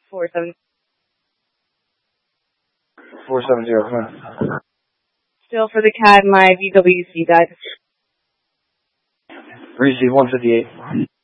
47. 470, come on. Still for the CAD, my VWC died. Receive 158.